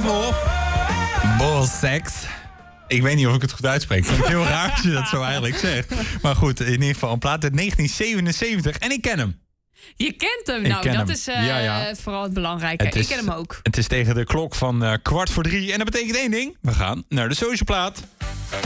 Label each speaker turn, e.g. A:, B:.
A: Devil. Ball Sex. Ik weet niet of ik het goed uitspreek. Het is heel raar als je dat zo eigenlijk zegt. Maar goed, in ieder geval een plaat uit 1977. En ik ken hem.
B: Je kent hem.
A: Ik
B: Nou,
A: ken
B: dat
A: hem.
B: is
A: Ja.
B: vooral het belangrijke. Ik ken hem ook.
A: Het is tegen de klok van 2:15. En dat betekent één ding. We gaan naar de Social Plaat.